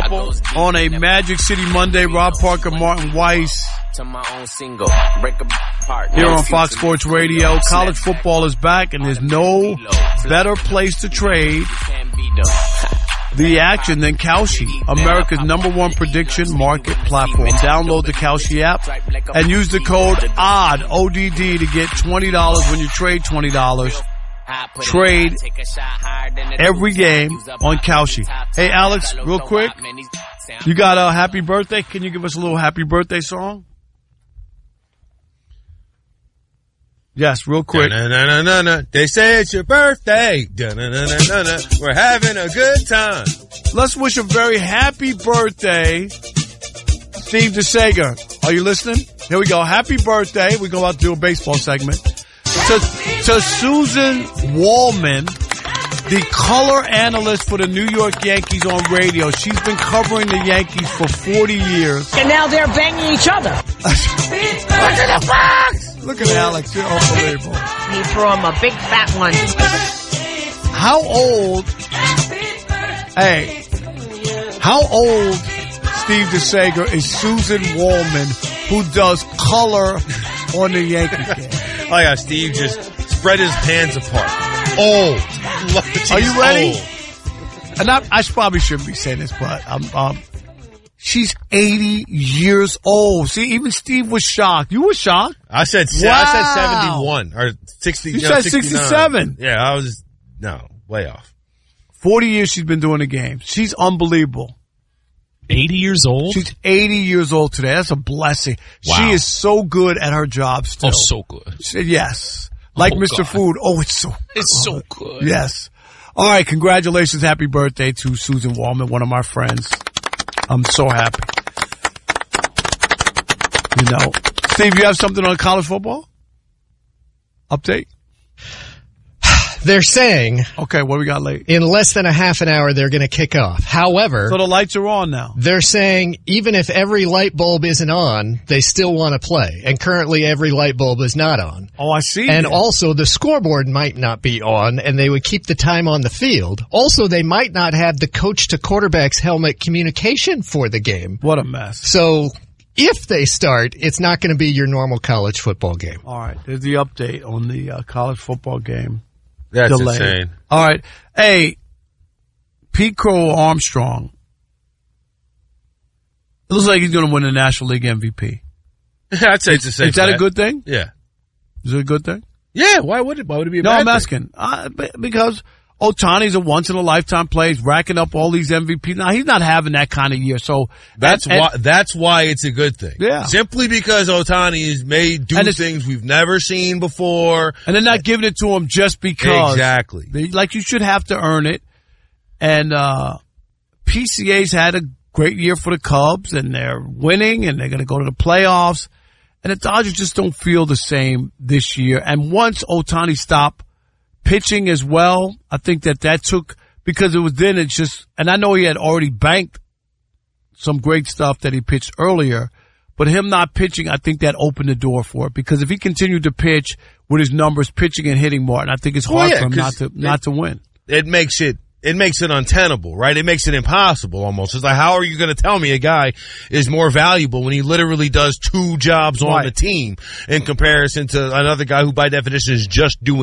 people. On a Magic City Monday, Rob Parker, Martin Weiss. Here on Fox Sports Radio, college football is back, and there's no better place to trade the action than Kalshi, America's #1 prediction market platform. Download the Kalshi app and use the code ODD, ODD, to get $20 when you trade $20. Trade every game on Kalshi. Hey, Alex, real quick, you got a happy birthday? Can you give us a little happy birthday song? Yes, real quick. They say it's your birthday. We're having a good time. Let's wish a very happy birthday, Steve DeSager. Are you listening? Here we go. Happy birthday. We go out to do a baseball segment. To Susan Wallman, the color analyst for the New York Yankees on radio. She's been covering the Yankees for 40 years. And now they're banging each other. Look at the box! Look at Alex. You're unbelievable. He threw him a big fat one. How old, Steve DeSager, is Susan Wallman, who does color on the Yankees game? Oh, yeah, Steve just spread his hands apart. Old. Are you ready? Old. And I probably shouldn't be saying this, but she's 80 years old. See, even Steve was shocked. You were shocked? I said 71 or 60. You said 67. Yeah, way off. 40 years she's been doing the game. She's unbelievable. 80 years old? She's 80 years old today. That's a blessing. Wow. She is so good at her job still. Oh, so good. Yes. Like Mr. God. Food. Oh, it's so good. Yes. All right. Congratulations. Happy birthday to Susan Wallman, one of my friends. I'm so happy. You know. Steve, you have something on college football? Update? They're saying... Okay, what we got late? In less than a half an hour, they're going to kick off. However... So the lights are on now. They're saying even if every light bulb isn't on, they still want to play. And currently every light bulb is not on. Oh, I see. And also the scoreboard might not be on, and they would keep the time on the field. Also, they might not have the coach-to-quarterback's helmet communication for the game. What a mess. So... if they start, it's not going to be your normal college football game. All right. There's the update on the college football game. That's delayed. insane. All right. Hey, Pete Crow Armstrong. It looks like he's going to win the National League MVP. I'd say it's a safe Is that bet. a good thing? Yeah. Is it a good thing? Yeah. Why would it be a bad thing? No, I'm asking. Because Ohtani's a once-in-a-lifetime player. He's racking up all these MVPs. Now, he's not having that kind of year. So That's why it's a good thing. Yeah. Simply because Ohtani is made do things we've never seen before. And they're not giving it to him just because. Exactly. Like, you should have to earn it. And PCA's had a great year for the Cubs, and they're winning, and they're going to go to the playoffs. And the Dodgers just don't feel the same this year. And once Ohtani stopped pitching as well, I think that took, because it was then it's just, and I know he had already banked some great stuff that he pitched earlier, but him not pitching, I think that opened the door for it, because if he continued to pitch with his numbers, pitching and hitting more, and I think it's hard for him not to win. It makes it untenable, right? It makes it impossible almost. It's like, how are you going to tell me a guy is more valuable when he literally does two jobs on the team in comparison to another guy who by definition is just doing